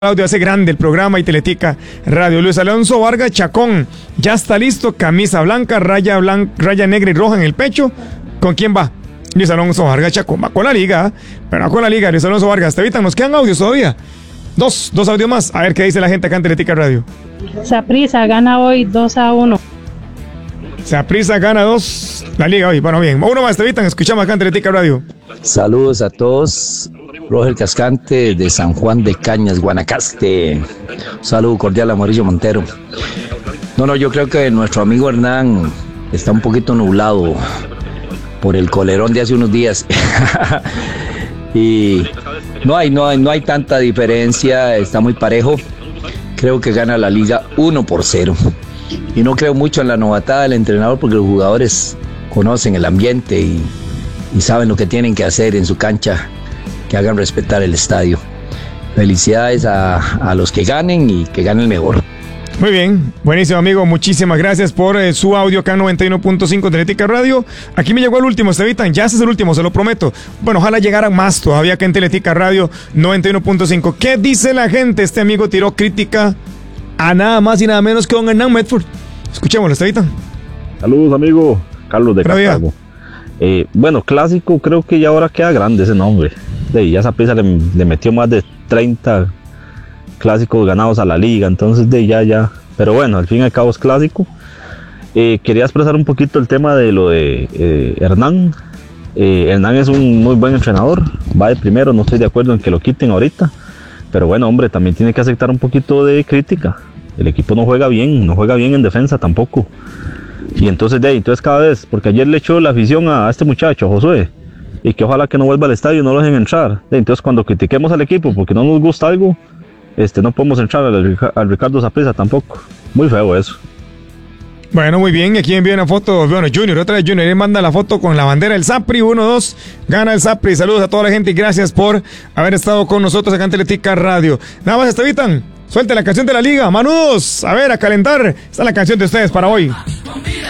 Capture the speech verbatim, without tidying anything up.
Audio hace grande el programa y Teletica Radio. Luis Alonso Vargas Chacón, ya está listo, camisa blanca, raya blanca, raya negra y roja en el pecho. ¿Con quién va? Luis Alonso Vargas Chacón va con la liga, pero va con la liga. Luis Alonso Vargas, te evitan, nos quedan audios todavía. Dos, dos audios más. A ver qué dice la gente acá en Teletica Radio. Saprissa gana hoy dos a uno. Saprissa gana dos, la liga hoy. Bueno, bien, uno más, te evitan, escuchamos acá en Teletica Radio. Saludos a todos. Roger Cascante de San Juan de Cañas, Guanacaste. Un saludo cordial a Mauricio Montero. No, no, yo creo que nuestro amigo Hernán está un poquito nublado por el colerón de hace unos días. Y no hay, no hay, no hay tanta diferencia, está muy parejo. Creo que gana la liga uno por cero. Y no creo mucho en la novatada del entrenador porque los jugadores conocen el ambiente y, y saben lo que tienen que hacer en su cancha, que hagan respetar el estadio. Felicidades a, a los que ganen y que ganen mejor. Muy bien, buenísimo amigo, muchísimas gracias por eh, su audio acá en noventa y uno punto cinco Teletica Radio. Aquí me llegó el último, Estevitan, ya ese es el último, se lo prometo. Bueno, ojalá llegaran más todavía acá en Teletica Radio noventa y uno punto cinco. ¿Qué dice la gente? Este amigo tiró crítica a nada más y nada menos que don Hernán Medford. Escuchémoslo, Estevitan. Saludos amigo, Carlos de Cartago. Eh, bueno, clásico, creo que ya ahora queda grande ese nombre. De, ya Saprissa le, le metió más de treinta clásicos ganados a la liga, entonces de ya, ya. Pero bueno, al fin y al cabo es clásico. Eh, quería expresar un poquito el tema de lo de eh, Hernán. Eh, Hernán es un muy buen entrenador, va de primero, no estoy de acuerdo en que lo quiten ahorita. Pero bueno, hombre, también tiene que aceptar un poquito de crítica. El equipo no juega bien, no juega bien en defensa tampoco. Y entonces de ahí, entonces cada vez, porque ayer le echó la afición a, a este muchacho, Josué, y que ojalá que no vuelva al estadio y no lo dejen entrar. Entonces cuando critiquemos al equipo porque no nos gusta algo, este, no podemos entrar al, al Ricardo Saprissa tampoco. Muy feo eso. Bueno, muy bien, aquí envía una foto, bueno, Junior, otra vez Junior, él manda la foto con la bandera del Sapri, uno dos, gana el Sapri. Saludos a toda la gente y gracias por haber estado con nosotros acá en Teletica Radio. Nada más, Estevitan, suelte la canción de la liga, manudos, a ver, a calentar, esta es la canción de ustedes para hoy.